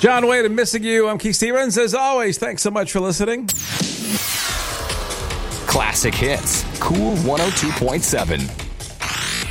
John Wade and Missing You. I'm Keith Stevens. As always, thanks so much for listening. Classic hits. Cool 102.7.